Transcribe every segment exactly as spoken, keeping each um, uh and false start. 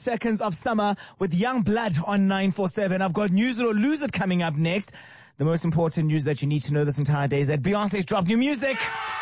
Seconds of Summer with Young Blood on nine four seven. I've got News It or Lose It coming up next. The most important news that you need to know this entire day is that Beyonce's dropped new music.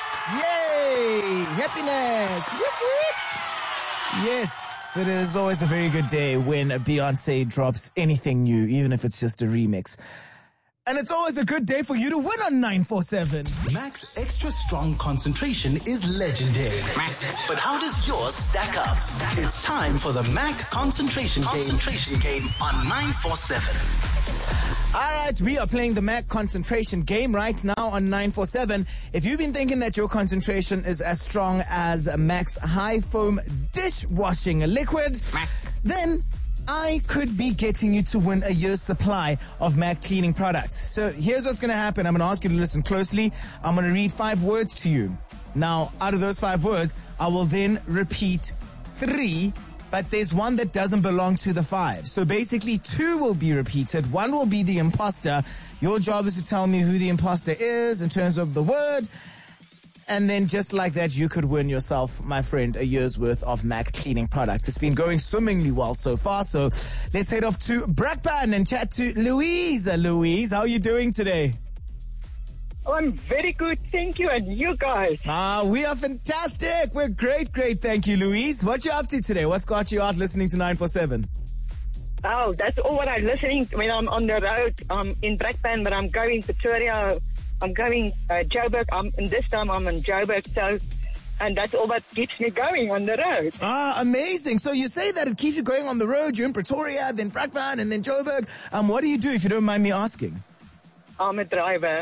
Yay! Happiness! Whoop, whoop. Yes, it is always a very good day when Beyonce drops anything new, even if it's just a remix. And it's always a good day for you to win on nine four seven. Mac's extra strong concentration is legendary. But how does yours stack up? It's time for the Mac concentration, concentration game. game on nine four seven. All right, we are playing the Mac concentration game right now on nine four seven. If you've been thinking that your concentration is as strong as Mac's high foam dishwashing liquid, Mac. then I could be getting you to win a year's supply of Mac cleaning products. So here's what's going to happen. I'm going to ask you to listen closely. I'm going to read five words to you. Now, out of those five words, I will then repeat three, but there's one that doesn't belong to the five. So basically, two will be repeated. One will be the imposter. Your job is to tell me who the imposter is in terms of the word. And then just like that, you could win yourself, my friend, a year's worth of Mac cleaning products. It's been going swimmingly well so far. So let's head off to Brakpan and chat to Louise. Louise, how are you doing today? Oh, I'm very good, thank you. And you guys? Ah, we are fantastic. We're great, great. Thank you, Louise. What you up to today? What's got you out listening to nine four seven? Oh, that's all what I'm listening to when I'm on the road um, in Brakpan, but I'm going to Pretoria. I'm going uh, Joburg, um, and this time I'm in Joburg, so, and that's all that keeps me going on the road. Ah, amazing. So you say that it keeps you going on the road, you're in Pretoria, then Brakpan, and then Joburg. Um, what do you do, if you don't mind me asking? I'm a driver.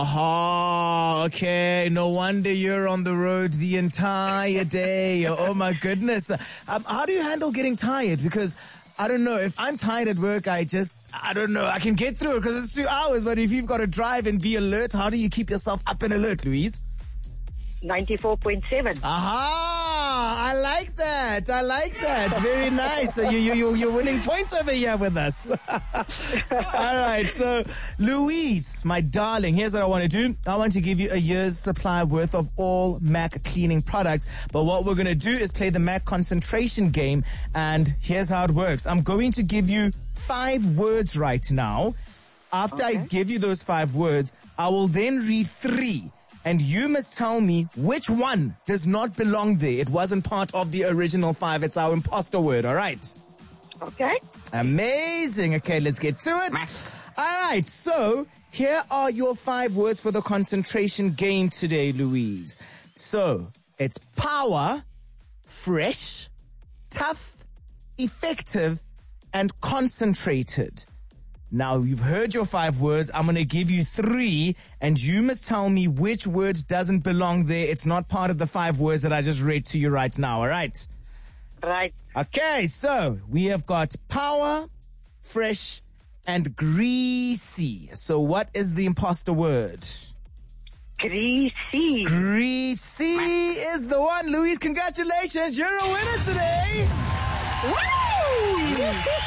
Aha, okay. No wonder you're on the road the entire day. Oh my goodness. Um, how do you handle getting tired? Because I don't know, if I'm tired at work, I just, I don't know, I can get through it because it's two hours, but if you've got to drive and be alert, how do you keep yourself up and alert, Louise? ninety-four point seven. Aha! I like that. I like that. Very nice. So you, you, you, you're winning points over here with us. All right. So, Louise, my darling, here's what I want to do. I want to give you a year's supply worth of all Mac cleaning products. But what we're going to do is play the Mac concentration game. And here's how it works. I'm going to give you five words right now. After okay. I give you those five words, I will then read three. And you must tell me which one does not belong there. It wasn't part of the original five. It's our imposter word, all right? Okay. Amazing. Okay, let's get to it. All right, so here are your five words for the concentration game today, Louise. So, it's power, fresh, tough, effective, and concentrated. Now, you've heard your five words. I'm going to give you three, and you must tell me which word doesn't belong there. It's not part of the five words that I just read to you right now, all right? Right. Okay, so we have got power, fresh, and greasy. So what is the imposter word? Greasy. Greasy is the one. Louise, congratulations. You're a winner today. Woo!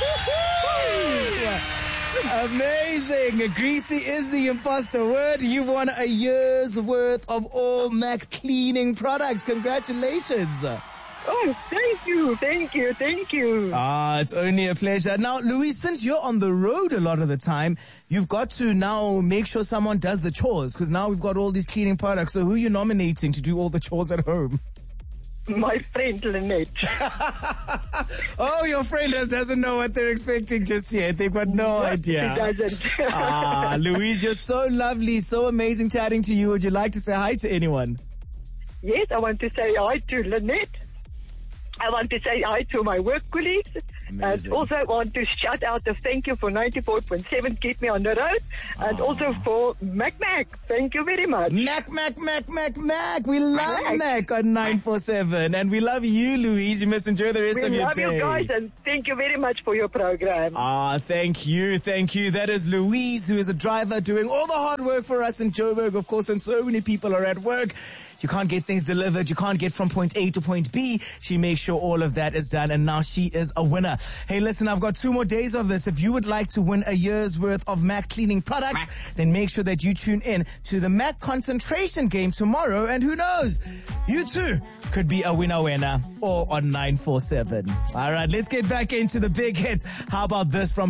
Amazing. Greasy is the imposter word. You've won a year's worth of all Mac cleaning products. Congratulations. Oh, thank you. Thank you. Thank you. Ah, it's only a pleasure. Now, Louise, since you're on the road a lot of the time, you've got to now make sure someone does the chores, because now we've got all these cleaning products. So who are you nominating to do all the chores at home? My friend Lynette. Oh, your friend doesn't know what they're expecting just yet. They've got no What? idea. He doesn't. Ah, Louise, you're so lovely, so amazing chatting to you. Would you like to say hi to anyone? Yes, I want to say hi to Lynette. I want to say hi to my work colleagues. Amazing. And also want to shout out a thank you for ninety-four point seven, keep me on the road. And Oh. also for Mac Mac. Thank you very much. Mac, Mac, Mac, Mac, Mac. We love Mac. Mac on nine four seven. And we love you, Louise. You must enjoy the rest We of your love day. you guys and thank you very much for your program. Ah, thank you, thank you. That is Louise, who is a driver doing all the hard work for us in Joburg, of course, and so many people are at work. You can't get things delivered. You can't get from point A to point B. She makes sure all of that is done, and now she is a winner. Hey, listen, I've got two more days of this. If you would like to win a year's worth of Mac cleaning products, Mac. then make sure that you tune in to the Mac concentration game tomorrow, and who knows, you too could be a winner-winner or on nine four seven. All right, let's get back into the big hits. How about this from